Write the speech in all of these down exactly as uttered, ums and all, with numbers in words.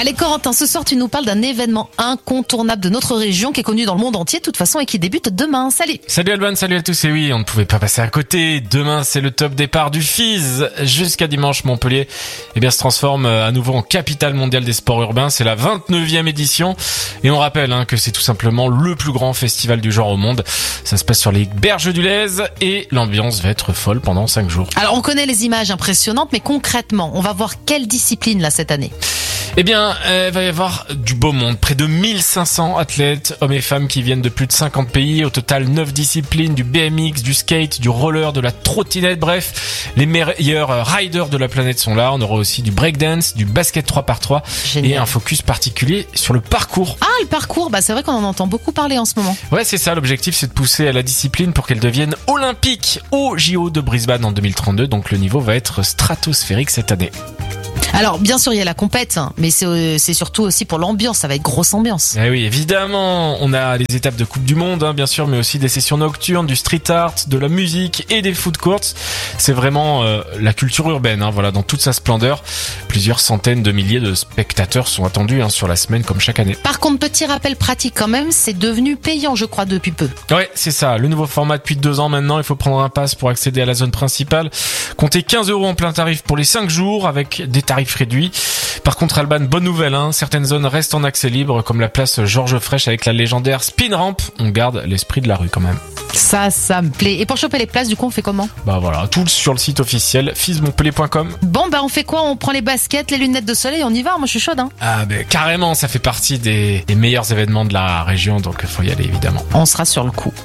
Allez Corentin, ce soir tu nous parles d'un événement incontournable de notre région qui est connu dans le monde entier de toute façon et qui débute demain. Salut. Salut Alban, salut à tous. Et oui, on ne pouvait pas passer à côté. Demain, c'est le top départ du F I S. Jusqu'à dimanche, Montpellier eh bien, se transforme à nouveau en capitale mondiale des sports urbains. C'est la vingt-neuvième édition. Et on rappelle hein, que c'est tout simplement le plus grand festival du genre au monde. Ça se passe sur les berges du Lez et l'ambiance va être folle pendant cinq jours. Alors on connaît les images impressionnantes, mais concrètement, on va voir quelle discipline là cette année? Eh bien, euh, il va y avoir du beau monde. Près de mille cinq cents athlètes, hommes et femmes qui viennent de plus de cinquante pays. Au total, neuf disciplines, du B M X, du skate, du roller, de la trottinette. Bref, les meilleurs riders de la planète sont là. On aura aussi du breakdance, du basket trois par trois. Génial. Et un focus particulier sur le parcours. Ah, le parcours, bah c'est vrai qu'on en entend beaucoup parler en ce moment. Ouais, c'est ça. L'objectif, c'est de pousser à la discipline pour qu'elle devienne olympique au J O de Brisbane en deux mille trente-deux. Donc le niveau va être stratosphérique cette année. Alors, bien sûr, il y a la compète, mais c'est, c'est surtout aussi pour l'ambiance. Ça va être grosse ambiance. Eh oui, évidemment. On a les étapes de Coupe du Monde, hein, bien sûr, mais aussi des sessions nocturnes, du street art, de la musique et des food courts. C'est vraiment euh, la culture urbaine, hein, voilà, dans toute sa splendeur. Plusieurs centaines de milliers de spectateurs sont attendus hein, sur la semaine, comme chaque année. Par contre, petit rappel pratique quand même, c'est devenu payant, je crois, depuis peu. Ouais, c'est ça. Le nouveau format depuis deux ans maintenant. Il faut prendre un pass pour accéder à la zone principale. Comptez quinze euros en plein tarif pour les cinq jours avec des tarifs réduit. Par contre, Alban, bonne nouvelle, hein, certaines zones restent en accès libre, comme la place Georges Frêche avec la légendaire Spin Ramp. On garde l'esprit de la rue quand même. Ça, ça me plaît. Et pour choper les places, du coup, on fait comment? Bah voilà, tout sur le site officiel f i s montpellier point com. Bon, bah on fait quoi? On prend les baskets, les lunettes de soleil, on y va? Moi, je suis chaude, hein. Ah, bah carrément, ça fait partie des, des meilleurs événements de la région, donc faut y aller évidemment. On sera sur le coup.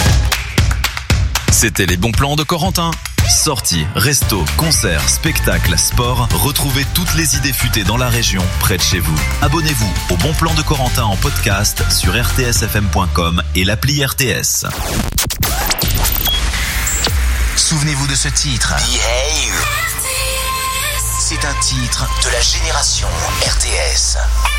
C'était les bons plans de Corentin. Sorties, restos, concerts, spectacles, sport, retrouvez toutes les idées futées dans la région, près de chez vous. Abonnez-vous au Bon Plan de Corentin en podcast sur r t s f m point com et l'appli R T S. Souvenez-vous de ce titre. Behave. C'est un titre de la génération R T S.